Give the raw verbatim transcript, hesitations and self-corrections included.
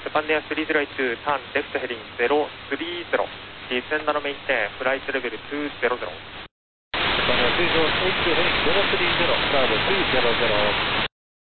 Japan Air さんぜろいち turn left heading ゼロスリーゼロ descend on maintain flight level にゼロゼロ Japan Air さんぜろいち heading ゼロスリーゼロ cloud にゼロゼロ